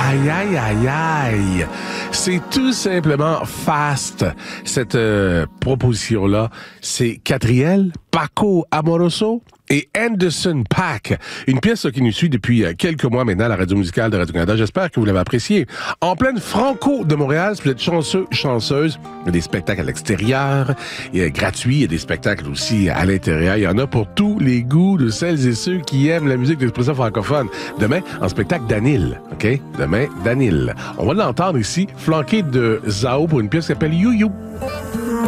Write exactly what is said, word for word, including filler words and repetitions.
Aïe, aïe, aïe, aïe. C'est tout simplement fast, cette euh, proposition-là. C'est Catriel, Paco Amoroso et Anderson .Paak. Une pièce qui nous suit depuis quelques mois maintenant à la radio musicale de Radio-Canada. J'espère que vous l'avez appréciée. En pleine Franco de Montréal, si vous êtes chanceux, chanceuse, il y a des spectacles à l'extérieur, il y a gratuit, il y a des spectacles aussi à l'intérieur. Il y en a pour tous les goûts de celles et ceux qui aiment la musique d'expression francophone. Demain, en spectacle d'Anil, OK? Demain, d'Anil. On va l'entendre ici, flanqué de Zao pour une pièce qui s'appelle You You.